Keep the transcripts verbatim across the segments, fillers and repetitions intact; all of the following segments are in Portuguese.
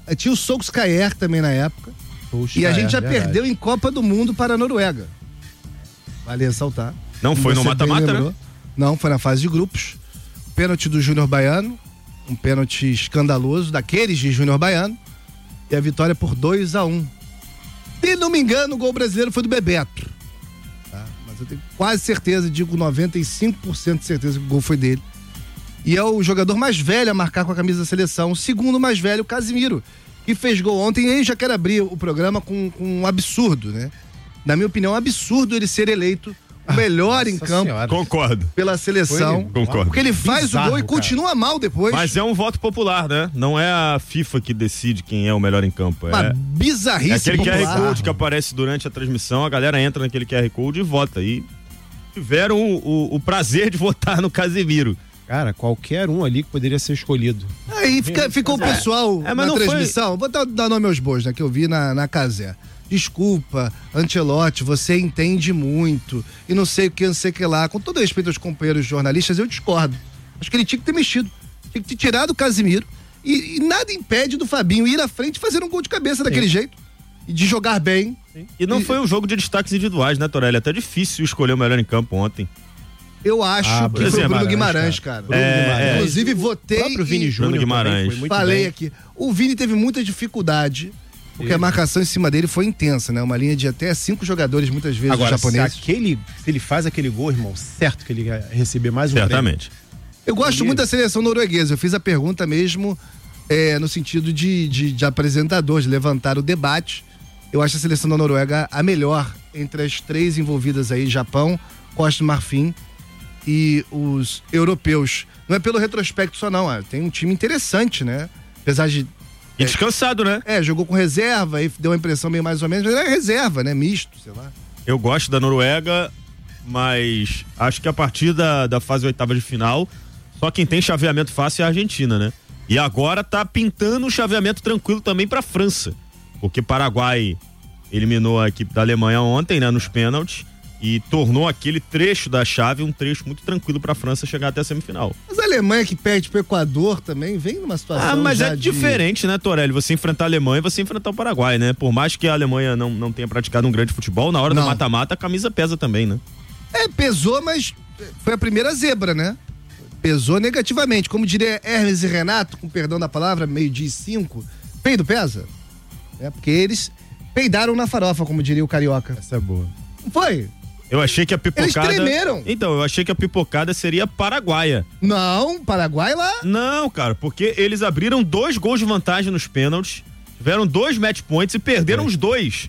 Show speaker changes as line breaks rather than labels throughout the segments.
Tinha o Solskjaer também na época. E a gente já verdade. perdeu em Copa do Mundo para a Noruega. Vale ressaltar.
Não foi no mata-mata, né?
Não, foi na fase de grupos. Pênalti do Júnior Baiano. Um pênalti escandaloso, daqueles de Júnior Baiano. E a vitória por dois a um. Se não me engano, o gol brasileiro foi do Bebeto. Tá? Mas eu tenho quase certeza, digo noventa e cinco por cento de certeza que o gol foi dele. E é o jogador mais velho a marcar com a camisa da seleção. O segundo mais velho, o Casimiro, que fez gol ontem. E aí já quero abrir o programa com, com um absurdo, né? Na minha opinião, é um absurdo ele ser eleito o melhor ah, em campo.
Senhora. Concordo.
Pela seleção.
Concordo.
Porque ele faz Bizarro, o gol e cara. continua mal depois.
Mas é um voto popular, né? Não é a FIFA que decide quem é o melhor em campo.
Uma
é
bizarrice
é aquele
popular.
Q R Code que aparece durante a transmissão, a galera entra naquele Q R Code e vota. E tiveram o, o, o prazer de votar no Casemiro.
Cara, qualquer um ali que poderia ser escolhido.
Aí fica, ficou o pessoal é, é, na transmissão. Foi... Vou dar, dar nome aos bois, né? Que eu vi na, na Casé. Desculpa, Ancelotti, você entende muito e não sei o que, não sei o que lá. Com todo respeito aos companheiros jornalistas, eu discordo. Acho que ele tinha que ter mexido. Tinha que ter tirado o Casimiro e, e nada impede do Fabinho ir à frente e fazer um gol de cabeça Sim. daquele jeito. E de jogar bem.
Sim. E não e... foi um jogo de destaques individuais, né, Torelli? É até difícil escolher o melhor em campo ontem.
Eu acho ah, que foi o Bruno Guimarães, cara. cara.
É,
Bruno Guimarães.
É,
Inclusive, votei.
O próprio Vini Júnior
Guimarães.
Foi muito
Falei
bem.
aqui. O Vini teve muita dificuldade. Porque a marcação em cima dele foi intensa, né? Uma linha de até cinco jogadores, muitas vezes,
Agora,
japoneses.
Se, aquele, se ele faz aquele gol, irmão, certo que ele vai receber mais um
Certamente.
prêmio.
Eu gosto
e...
muito da seleção norueguesa. Eu fiz a pergunta mesmo é, no sentido de, de, de apresentador, de levantar o debate. Eu acho a seleção da Noruega a melhor entre as três envolvidas aí, Japão, Costa do Marfim e os europeus. Não é pelo retrospecto só não, tem um time interessante, né? Apesar de
E descansado, né?
É, jogou com reserva, aí deu uma impressão meio mais ou menos, mas é reserva, né? Misto, sei lá.
Eu gosto da Noruega, mas acho que a partir da, da fase oitava de final, só quem tem chaveamento fácil é a Argentina, né? E agora tá pintando um chaveamento tranquilo também pra França, porque Paraguai eliminou a equipe da Alemanha ontem, né? Nos pênaltis. E tornou aquele trecho da chave um trecho muito tranquilo pra França chegar até a semifinal.
Mas a Alemanha que perde pro Equador também vem numa situação.
Ah, mas
já
é
de...
diferente, né, Torelli? Você enfrentar a Alemanha e você enfrentar o Paraguai, né? Por mais que a Alemanha não, não tenha praticado um grande futebol, na hora não. do mata-mata a camisa pesa também, né? É,
pesou, mas foi a primeira zebra, né? Pesou negativamente. Como diria Hermes e Renato, com perdão da palavra, meio-dia e cinco, peido pesa. É porque eles peidaram na farofa, como diria o carioca.
Essa é boa.
Foi?
Eu achei que a pipocada...
Eles tremeram.
Então, eu achei que a pipocada seria paraguaia.
Não, Paraguai lá.
Não, cara, porque eles abriram dois gols de vantagem nos pênaltis, tiveram dois match points e perderam é. os dois.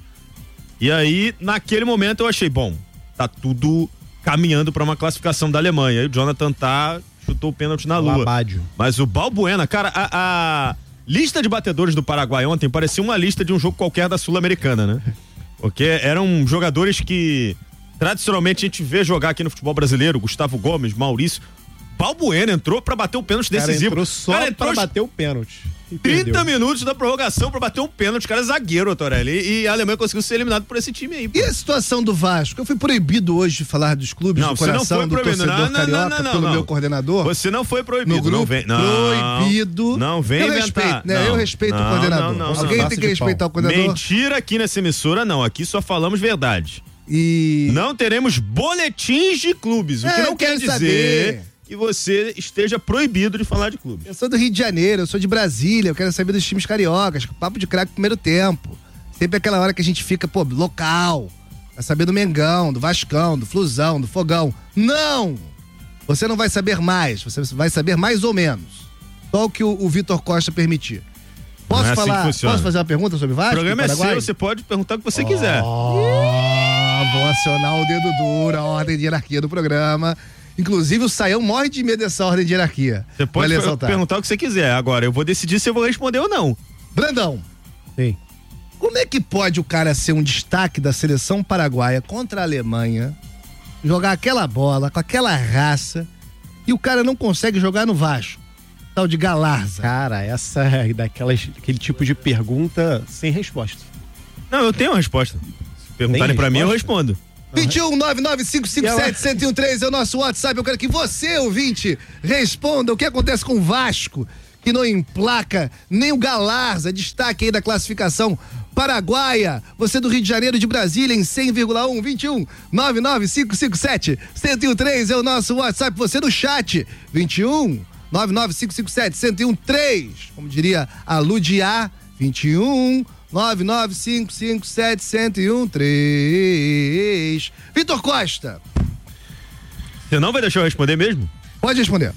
E aí, naquele momento, eu achei, bom, tá tudo caminhando pra uma classificação da Alemanha. Aí o Jonathan tá, chutou o pênalti na lua.
Labádio.
Mas o Balbuena, cara, a, a lista de batedores do Paraguai ontem parecia uma lista de um jogo qualquer da Sul-Americana, né? Porque eram jogadores que... tradicionalmente a gente vê jogar aqui no futebol brasileiro, Gustavo Gomes, Maurício. Balbuena entrou pra bater um pênalti decisivo.
Entrou só cara, entrou pra bater o pênalti.
trinta minutos da prorrogação pra bater um pênalti. Cara, é zagueiro, Torelli. E, e a Alemanha conseguiu ser eliminado por esse time aí. Pô.
E a situação do Vasco? Eu fui proibido hoje de falar dos clubes
não,
do coração
você não foi
do
proibido.
torcedor
não,
carioca
não, não, não,
pelo
não.
meu coordenador.
Você não foi proibido.
No grupo,
não vem, não,
proibido.
Não vem
eu
inventar.
Respeito, né?
Não,
eu respeito
não,
o coordenador.
Não, não,
Alguém
não,
tem que respeitar o coordenador.
Mentira aqui nessa emissora, não. Aqui só falamos verdade.
E...
não teremos boletins de clubes, o
é,
que não quer dizer saber. que você esteja proibido de falar de clubes.
Eu sou do Rio de Janeiro, eu sou de Brasília, eu quero saber dos times cariocas, papo de craque primeiro tempo. Sempre aquela hora que a gente fica, pô, local, vai saber do Mengão, do Vascão, do Flusão, do Fogão. Não! Você não vai saber mais, você vai saber mais ou menos. Só o que o, o Vitor Costa permitir. Posso
é
falar,
assim
posso fazer uma pergunta sobre Vasco?
O programa é seu, você pode perguntar o que você
oh,
quiser.
Vou acionar o dedo duro, a ordem de hierarquia do programa. Inclusive o Saião morre de medo dessa ordem de hierarquia.
Você pode per- perguntar o que você quiser. Agora, eu vou decidir se eu vou responder ou não.
Brandão.
Sim.
Como é que pode o cara ser um destaque da seleção paraguaia contra a Alemanha, jogar aquela bola, com aquela raça, e o cara não consegue jogar no Vasco? Tal de Galarza.
Cara, essa é daquelas, aquele tipo de pergunta sem resposta.
Não, eu tenho uma resposta. Se perguntarem pra mim, eu respondo.
vinte e um, nove nove cinco cinco sete, um zero um três é o nosso WhatsApp. Eu quero que você, ouvinte, responda o que acontece com o Vasco, que não emplaca nem o Galarza, destaque aí da classificação paraguaia. Você do Rio de Janeiro, de Brasília, em cem vírgula um, vinte e um, nove nove cinco cinco sete, um zero três é o nosso WhatsApp. Você do chat, vinte e um, nove nove cinco cinco sete, um zero um três, como diria a Ludiá, vinte e um, nove nove cinco cinco sete, um zero um três. Vitor Costa.
Você não vai deixar eu responder mesmo?
Pode responder.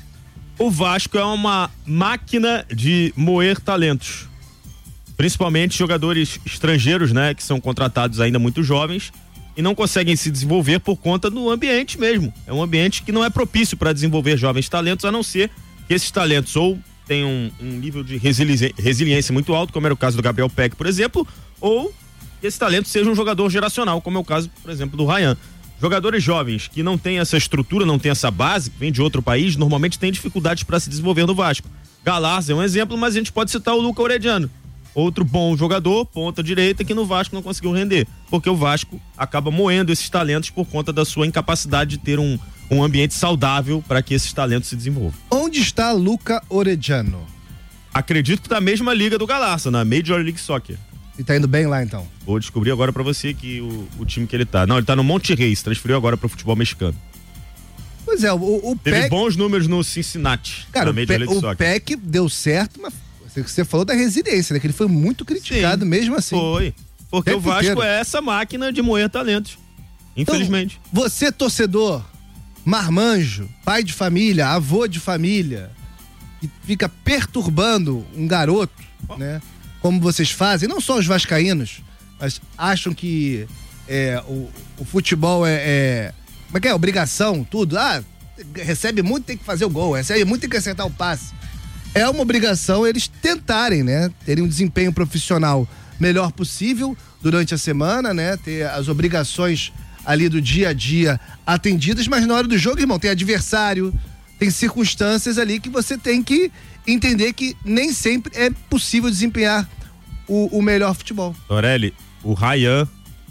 O Vasco é uma máquina de moer talentos. Principalmente jogadores estrangeiros, né? Que são contratados ainda muito jovens e não conseguem se desenvolver por conta do ambiente mesmo. É um ambiente que não é propício para desenvolver jovens talentos, a não ser que esses talentos ou tenham um, um nível de resili- resiliência muito alto, como era o caso do Gabriel Peck, por exemplo, ou que esse talento seja um jogador geracional, como é o caso, por exemplo, do Ryan. Jogadores jovens que não têm essa estrutura, não têm essa base, que vem de outro país, normalmente têm dificuldades para se desenvolver no Vasco. Galarza é um exemplo, mas a gente pode citar o Luca Orediano. Outro bom jogador, ponta direita, que no Vasco não conseguiu render. Porque o Vasco acaba moendo esses talentos por conta da sua incapacidade de ter um, um ambiente saudável para que esses talentos se desenvolvam.
Onde está Luca Orediano?
Acredito que tá na mesma liga do Galarza, na Major League Soccer.
E tá indo bem lá, então?
Vou descobrir agora pra você que o, o time que ele tá. Não, ele tá no Monte Rey, se transferiu agora pro futebol mexicano.
Pois é, o, o
Teve
Peck...
bons números no Cincinnati,
Cara,
na Major League
o,
Soccer.
o Peck deu certo, mas você falou da resiliência, né? Que ele foi muito criticado. Sim, mesmo assim.
Foi, porque o Vasco
inteiro.
é essa máquina de moer talentos, infelizmente.
Então, você, torcedor, marmanjo, pai de família, avô de família, que fica perturbando um garoto, oh. né? Como vocês fazem, não só os vascaínos, mas acham que é, o, o futebol é, é... Como é que é? Obrigação, tudo. Ah, recebe muito, tem que fazer o gol. Recebe muito, tem que acertar o passe. É uma obrigação eles tentarem, né? Terem um desempenho profissional melhor possível durante a semana, né? Ter as obrigações ali do dia a dia atendidas, mas na hora do jogo, irmão, tem adversário, tem circunstâncias ali que você tem que entender que nem sempre é possível desempenhar o, o melhor futebol.
Torelli, o Ryan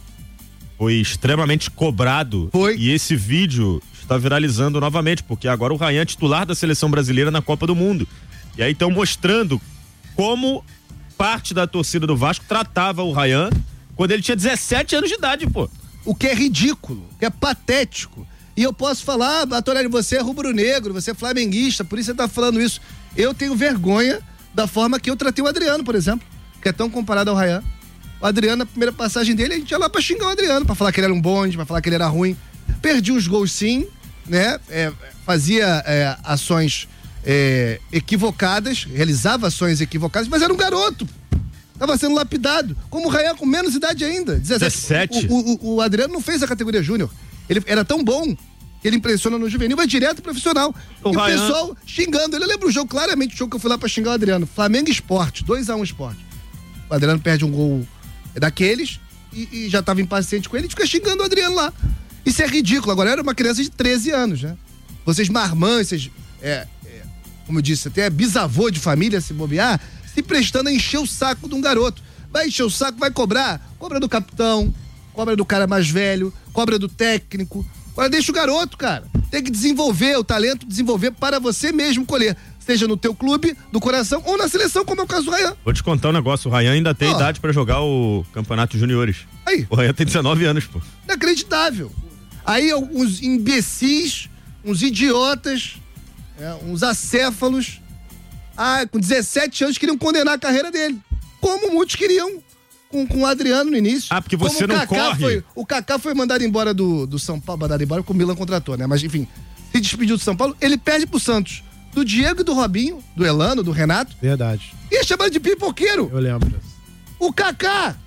foi extremamente cobrado.
Foi.
E esse vídeo está viralizando novamente, porque agora o Ryan é titular da seleção brasileira na Copa do Mundo. E aí estão mostrando como parte da torcida do Vasco tratava o Ryan quando ele tinha dezessete anos de idade, pô.
O que é ridículo, o que é patético. E eu posso falar, ah, Torelli, você é rubro-negro, você é flamenguista, por isso você tá falando isso. Eu tenho vergonha da forma que eu tratei o Adriano, por exemplo, que é tão comparado ao Ryan. O Adriano, na primeira passagem dele, a gente ia lá pra xingar o Adriano, pra falar que ele era um bonde, pra falar que ele era ruim. Perdi uns gols sim, né? É, fazia é, ações é, equivocadas, realizava ações equivocadas, mas era um garoto. Tava sendo lapidado, como o Ryan com menos idade ainda.
dezessete.
O, o, o Adriano não fez a categoria júnior. Ele era tão bom que ele impressiona no juvenil, vai direto pro profissional.
O
e
Ryan...
o pessoal xingando. Ele lembra o jogo, claramente o jogo que eu fui lá pra xingar o Adriano. Flamengo Sport, dois a um Sport. O Adriano perde um gol daqueles e, e já tava impaciente com ele e fica xingando o Adriano lá. Isso é ridículo. Agora era uma criança de treze anos, né? Vocês marmães, vocês, é, é, como eu disse, até bisavô de família, se bobear, se prestando a encher o saco de um garoto. Vai encher o saco, vai cobrar. Cobra do capitão, cobra do cara mais velho, cobra do técnico. Agora deixa o garoto, cara. Tem que desenvolver o talento, desenvolver para você mesmo colher. Seja no teu clube, do coração, ou na seleção, como é o caso do Ryan.
Vou te contar um negócio, o Ryan ainda tem oh. idade pra jogar o Campeonato Juniores.
Aí.
O Ryan tem dezenove anos, pô.
Inacreditável. Aí uns imbecis, uns idiotas, é, uns acéfalos, ah, com dezessete anos queriam condenar a carreira dele. Como muitos queriam com, com o Adriano no início.
Ah, porque você não corre.
Foi, o Kaká foi mandado embora do, do São Paulo, mandado embora porque o Milan contratou, né? Mas enfim, se despediu do São Paulo, ele perde pro Santos. Do Diego e do Robinho, do Elano, do Renato.
Verdade.
E é chamado de pipoqueiro.
Eu lembro.
O Kaká,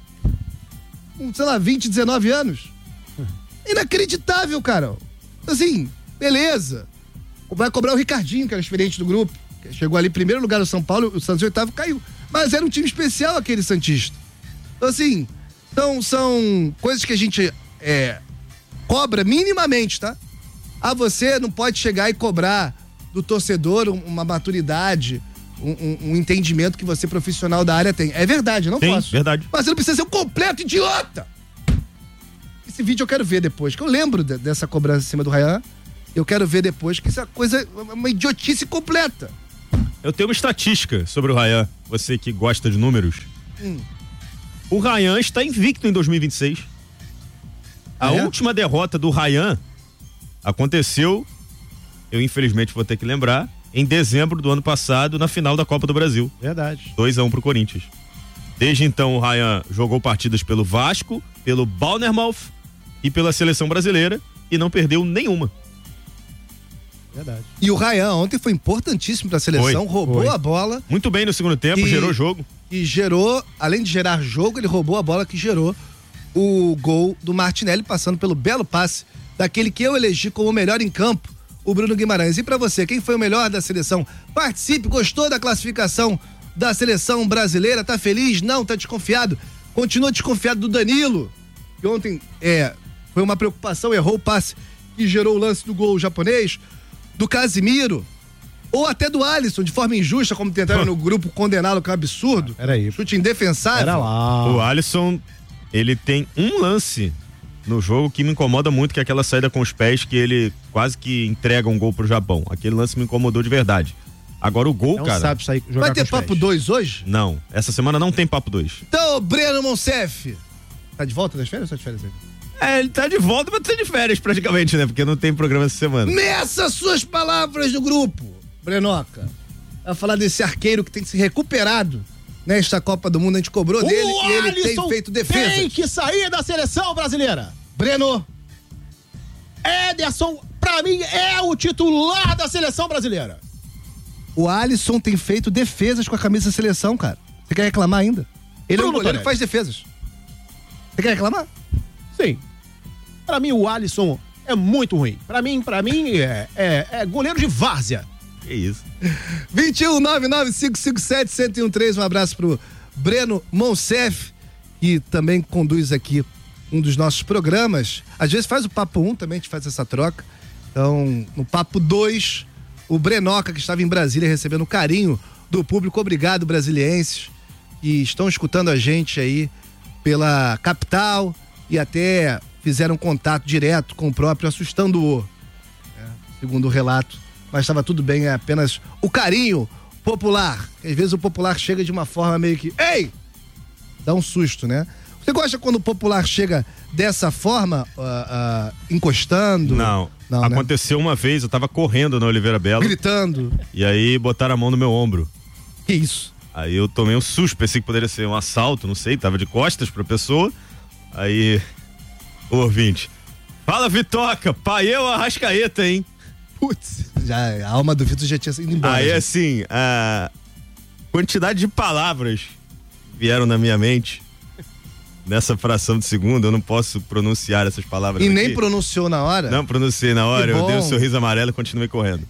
com, sei lá, vinte, dezenove anos. Inacreditável, cara. Assim, beleza. Vai cobrar o Ricardinho, que era experiente do grupo. Que chegou ali em primeiro lugar no São Paulo, o Santos oitavo caiu. Mas era um time especial aquele santista. Então, assim, são, são coisas que a gente é, cobra minimamente, tá? Ah, você não pode chegar e cobrar do torcedor uma maturidade, um, um, um entendimento que você, profissional da área, tem. É verdade, eu não
Sim,
posso.
Verdade.
Mas você não precisa ser um completo idiota. Esse vídeo eu quero ver depois, que eu lembro de, dessa cobrança em cima do Ryan. Eu quero ver depois, que essa coisa é uma idiotice completa.
Eu tenho uma estatística sobre o Ryan, você que gosta de números. Hum. O Ryan está invicto em dois mil e vinte e seis. A é? última derrota do Ryan aconteceu, eu infelizmente vou ter que lembrar, em dezembro do ano passado, na final da Copa do Brasil.
Verdade.
dois a um pro Corinthians. Desde então, o Ryan jogou partidas pelo Vasco, pelo Bournemouth e pela Seleção Brasileira e não perdeu nenhuma.
Verdade.
E o Ryan ontem foi importantíssimo para a seleção,
foi,
roubou
foi.
a bola.
Muito bem no segundo tempo, e, gerou jogo.
E gerou, além de gerar jogo, ele roubou a bola que gerou o gol do Martinelli, passando pelo belo passe daquele que eu elegi como o melhor em campo, o Bruno Guimarães. E para você, quem foi o melhor da seleção? Participe, gostou da classificação da seleção brasileira? Tá feliz? Não, tá desconfiado? Continua desconfiado do Danilo, que ontem é, foi uma preocupação, errou o passe que gerou o lance do gol japonês, do Casimiro, ou até do Alisson, de forma injusta, como tentaram no grupo condená-lo, que é um absurdo.
Era aí.
Chute indefensável.
Era lá.
O Alisson, ele tem um lance no jogo que me incomoda muito, que é aquela saída com os pés que ele quase que entrega um gol pro Japão. Aquele lance me incomodou de verdade. Agora o gol,
não
cara...
sabe sair, jogar
vai ter
com os
papo dois hoje?
Não, essa semana não tem papo dois.
Então, Breno Monsef, tá de volta das férias ou tá de férias aí?
É, ele tá de volta, mas tá de férias praticamente, né? Porque não tem programa essa semana.
Meça suas palavras do grupo, Brenoca. Vai falar desse arqueiro que tem que ser recuperado nesta Copa do Mundo. A gente cobrou
o
dele e ele
Alisson
tem feito defesa.
Tem que sair da seleção brasileira.
Breno.
Ederson, pra mim, é o titular da seleção brasileira.
O Alisson tem feito defesas com a camisa da seleção, cara. Você quer reclamar ainda? Ele
Bruno
é um goleiro
Torelli.
que faz defesas. Você quer reclamar?
Sim. Pra mim, o Alisson é muito ruim. Pra mim, pra mim, é, é, é goleiro de várzea.
Que isso.
vinte e um, nove nove cinco cinco sete, um zero um três. Um abraço pro Breno Monsef, que também conduz aqui um dos nossos programas. Às vezes faz o Papo um, também a gente faz essa troca. Então, no Papo dois, o Brenoca, que estava em Brasília recebendo o carinho do público. Obrigado, brasilienses, que estão escutando a gente aí pela capital e até fizeram contato direto com o próprio Assustando-o, né? Segundo o relato. Mas estava tudo bem, é apenas o carinho popular. Às vezes o popular chega de uma forma meio que, ei! Dá um susto, né? Você gosta quando o popular chega dessa forma, uh, uh, encostando?
Não.
Não,
aconteceu, né? Uma vez, eu tava correndo na Oliveira Belo.
Gritando.
E aí botaram a mão no meu ombro.
Que isso?
Aí eu tomei um susto, pensei que poderia ser um assalto, não sei, tava de costas pra pessoa. Aí, o ouvinte, fala Vitoca, pai eu Arrascaeta, hein?
Putz, já, a alma do Vitor já tinha ido embora.
Aí
já.
assim, a quantidade de palavras vieram na minha mente nessa fração de segundo, eu não posso pronunciar essas palavras
E
aqui.
nem pronunciou na hora?
Não pronunciei na hora, eu dei um sorriso amarelo e continuei correndo.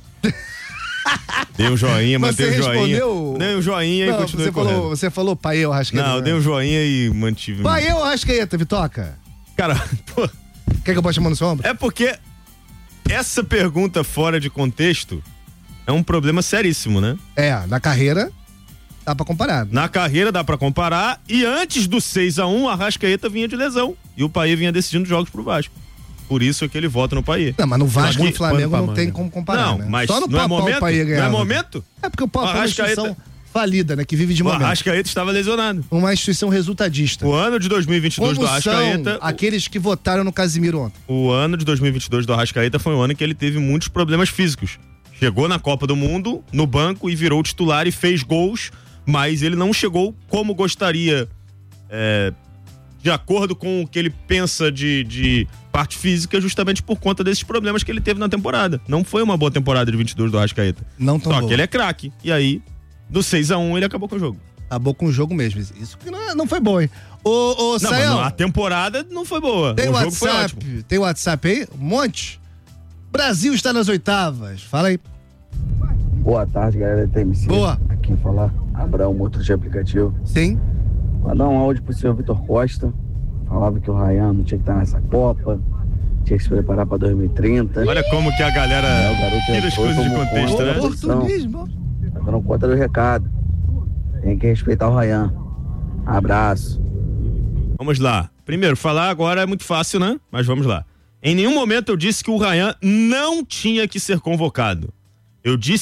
Dei um joinha,
Mas
manteve o joinha.
Respondeu...
Dei um joinha
não,
e continuei
você
correndo.
Falou, você falou pai eu Arrascaeta.
Não, eu dei um joinha e mantive.
Pai eu Arrascaeta, Vitoca.
Cara, pô.
Quer que eu bote a mão no seu ombro?
É porque essa pergunta fora de contexto é um problema seríssimo, né?
É, na carreira dá pra comparar.
Na carreira dá pra comparar e antes do seis a um, a Arrascaeta vinha de lesão e o Paê vinha decidindo jogos pro Vasco. Por isso aquele voto no Paê.
Não, mas no Vasco e
que...
Flamengo não tem como comparar,
Não,
né?
mas
Só no
não é
Papau
momento?
o Paê ganhava.
Não é momento?
É porque o Papau é uma
Arrascaeta...
instituição falida, né? Que vive de
o
momento.
O Arrascaeta estava lesionado.
Uma instituição resultadista.
O ano de dois mil e vinte e dois
Como
do Arrascaeta...
são aqueles que votaram no Casimiro ontem.
O ano de dois mil e vinte e dois do Arrascaeta foi um ano em que ele teve muitos problemas físicos. Chegou na Copa do Mundo, no banco, e virou titular e fez gols, mas ele não chegou como gostaria, é, de acordo com o que ele pensa de, de parte física, justamente por conta desses problemas que ele teve na temporada. Não foi uma boa temporada de vinte e dois do Arrascaeta.
Não tão
Só
boa.
que ele é craque. E aí, do seis a um, ele acabou com o jogo.
Acabou com o jogo mesmo. Isso que não, não foi bom, hein? Ô, ô,
Não,
Sayão,
mas a temporada não foi boa.
tem
o jogo foi
WhatsApp,
ótimo.
tem WhatsApp aí? Um monte? Brasil está nas oitavas. Fala aí.
Boa tarde, galera da T M C.
Boa.
Aqui fala Abraão, motor de aplicativo.
Sim.
Mandar um áudio pro senhor Vitor Costa. Falava que o Ryan não tinha que estar nessa Copa, tinha que se preparar pra dois mil e trinta.
Olha como que a galera
É, o garoto
tira as
entrou
coisas de
como
contexto,
contra.
né?
Oportunismo.
Tá dando conta do recado. Tem que respeitar o Ryan. Abraço.
Vamos lá. Primeiro, falar agora é muito fácil, né? Mas vamos lá. Em nenhum momento eu disse que o Ryan não tinha que ser convocado. Eu disse que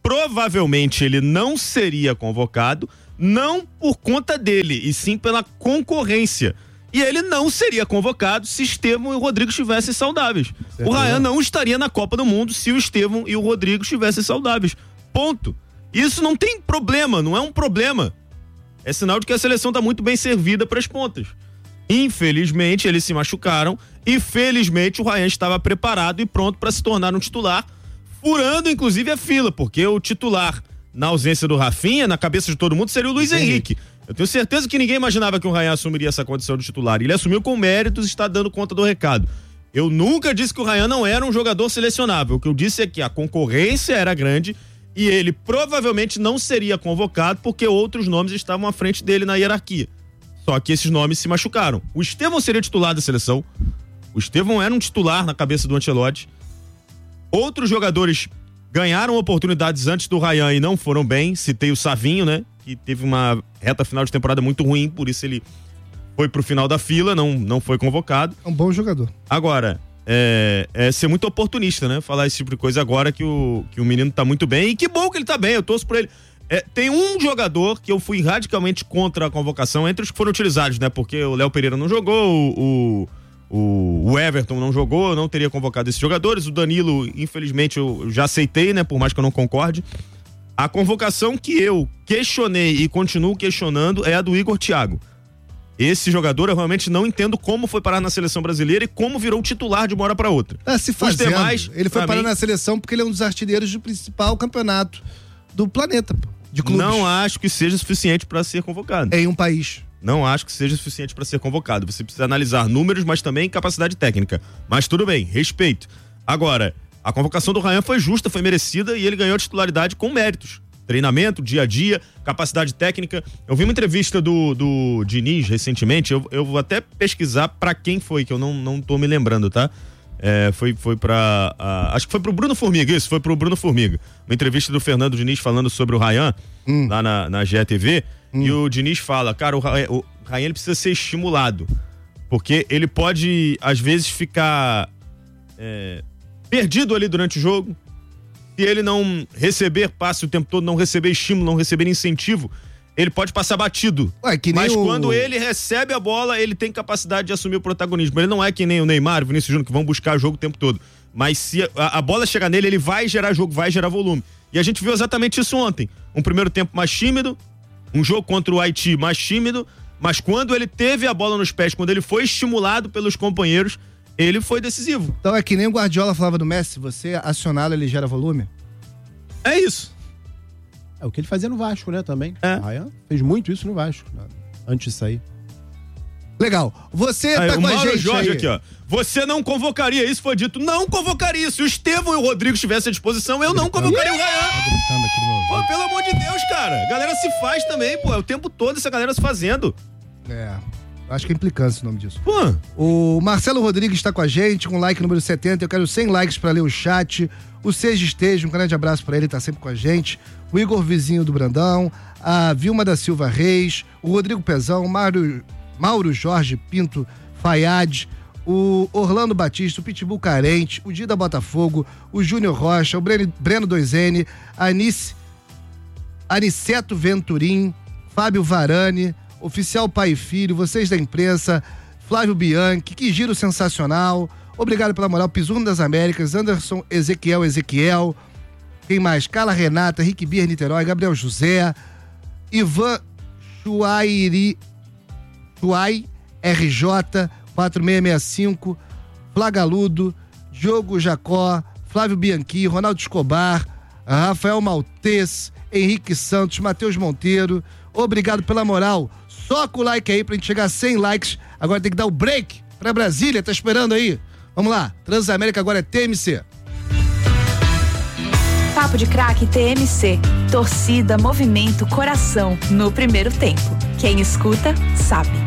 provavelmente ele não seria convocado, não por conta dele, e sim pela concorrência. E ele não seria convocado se Estevão e o Rodrigo estivessem saudáveis. Certo. O Ryan não estaria na Copa do Mundo se o Estevão e o Rodrigo estivessem saudáveis. Ponto. Isso não tem problema, não é um problema. É sinal de que a seleção está muito bem servida para as pontas. Infelizmente, eles se machucaram e felizmente o Ryan estava preparado e pronto para se tornar um titular, furando inclusive a fila, porque o titular, na ausência do Rafinha, na cabeça de todo mundo, seria o Luiz Sim. Henrique. Eu tenho certeza que ninguém imaginava que o Ryan assumiria essa condição de titular. Ele assumiu com méritos e está dando conta do recado. Eu nunca disse que o Ryan não era um jogador selecionável. O que eu disse é que a concorrência era grande e ele provavelmente não seria convocado porque outros nomes estavam à frente dele na hierarquia. Só que esses nomes se machucaram. O Estevão seria titular da seleção. O Estevão era um titular na cabeça do Ancelotti. Outros jogadores ganharam oportunidades antes do Ryan e não foram bem. Citei o Savinho, né? Que teve uma reta final de temporada muito ruim, por isso ele foi pro final da fila, não, não foi convocado.
É um bom jogador.
Agora, é, é ser muito oportunista, né? Falar esse tipo de coisa agora que o, que o menino tá muito bem. E que bom que ele tá bem, eu torço por ele. É, tem um jogador que eu fui radicalmente contra a convocação, entre os que foram utilizados, né? Porque o Léo Pereira não jogou, o, o, o Everton não jogou, eu não teria convocado esses jogadores. O Danilo, infelizmente, eu já aceitei, né? Por mais que eu não concorde. A convocação que eu questionei e continuo questionando é a do Igor Thiago. Esse jogador eu realmente não entendo como foi parar na seleção brasileira e como virou titular de uma hora para outra.
É, se fazendo. Demais, ele foi parar mim, na seleção porque ele é um dos artilheiros do principal campeonato do planeta, de clubes.
Não acho que seja suficiente para ser convocado.
Em um país.
Não acho que seja suficiente para ser convocado. Você precisa analisar números, mas também capacidade técnica. Mas tudo bem, respeito. Agora, a convocação do Ryan foi justa, foi merecida e ele ganhou a titularidade com méritos. Treinamento, dia a dia, capacidade técnica. Eu vi uma entrevista do, do Diniz recentemente, eu, eu vou até pesquisar pra quem foi, que eu não, não tô me lembrando, tá? É, foi, foi pra... Uh, acho que foi pro Bruno Formiga, isso, foi pro Bruno Formiga. Uma entrevista do Fernando Diniz falando sobre o Ryan, hum. lá na, na G E T V, hum. e o Diniz fala, cara, o Ryan, o Ryan ele precisa ser estimulado, porque ele pode, às vezes, ficar... É, perdido ali durante o jogo, se ele não receber passe o tempo todo, não receber estímulo, não receber incentivo, ele pode passar batido.
Ué, que nem
Mas
o...
quando ele recebe a bola, ele tem capacidade de assumir o protagonismo. Ele não é que nem o Neymar, o Vinícius Júnior, que vão buscar jogo o tempo todo. Mas se a, a bola chegar nele, ele vai gerar jogo, vai gerar volume. E a gente viu exatamente isso ontem. Um primeiro tempo mais tímido, um jogo contra o Haiti mais tímido, mas quando ele teve a bola nos pés, quando ele foi estimulado pelos companheiros, ele foi decisivo.
Então é que nem o Guardiola falava do Messi, você acioná-lo, ele gera volume?
É isso.
É o que ele fazia no Vasco, né, também.
É.
O Ryan fez muito isso no Vasco, antes de sair.
Legal. Você aí, tá com a gente
Jorge
aí.
Aqui, ó. Você não convocaria, isso foi dito. Não convocaria. Se o Estevão e o Rodrigo estivessem à disposição, eu não convocaria o Ryan.
Tá
pô, pelo amor de Deus, cara. A galera se faz também, pô. É o tempo todo essa galera se fazendo.
É. Acho que é implicância o nome disso.
Pô.
O Marcelo Rodrigues está com a gente, com like número setenta. Eu quero cem likes para ler o chat. O Seja Esteja, um grande abraço para ele, tá sempre com a gente. O Igor Vizinho do Brandão, a Vilma da Silva Reis, o Rodrigo Pezão, Mauro, Mauro Jorge Pinto Fayad, o Orlando Batista, o Pitbull Carente, o Dida Botafogo, o Júnior Rocha, o Breno, Breno dois N, a Anice, Aniceto Venturim, Fábio Varane, Oficial Pai e Filho, vocês da imprensa, Flávio Bianchi, que giro sensacional, obrigado pela moral, Pisurno das Américas, Anderson Ezequiel Ezequiel, quem mais? Carla Renata, Rick Bier Niterói, Gabriel José, Ivan Chuairi, Chuai R J quatro seis seis cinco, Flagaludo, Diogo Jacó, Flávio Bianchi, Ronaldo Escobar, Rafael Maltês, Henrique Santos, Matheus Monteiro, obrigado pela moral. Soca o like aí pra gente chegar a cem likes. Agora tem que dar o break pra Brasília, tá esperando aí? Vamos lá, Transamérica agora é T M C.
Papo de Craque T M C. Torcida, movimento, coração no primeiro tempo. Quem escuta, sabe.